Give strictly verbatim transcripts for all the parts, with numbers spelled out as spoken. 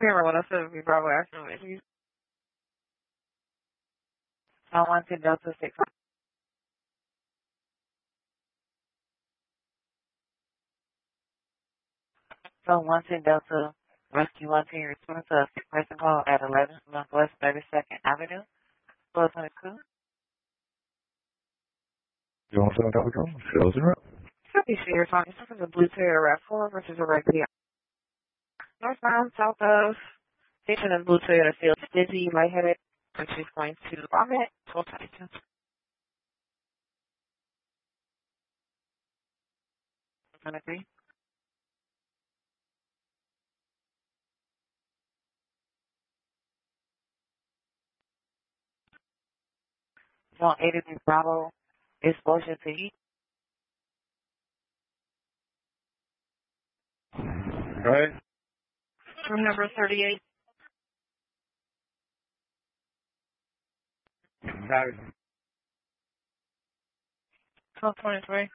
Remember when I said we Bravo Action issues? I want to Delta six. So one to Delta Rescue one to response to a sick person call at eleven Northwest thirty-second Avenue, Floor twenty-two. You want to find out what comes? Sales are up. Happy Share talking. This is a Blue Terror Rap four versus a Red Deer. Northbound, south of station and Blue Toyota feels dizzy, lightheaded, and she's going to vomit. twelve twenty-two. twenty-three. Zone eighty-three Bravo, exposure to heat. Right? Number thirty-eight. Got it. twelve twenty-three.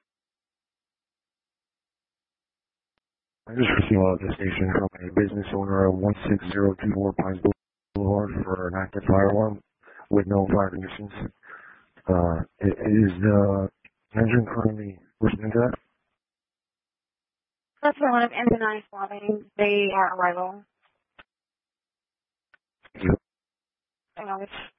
I just received a notification from a business owner of one six zero two four Pines Boulevard for an active fire alarm with no fire conditions. Uh, is the engine currently listening to that? That's the one of M nine swabbing. They are arrival. Yep. I know which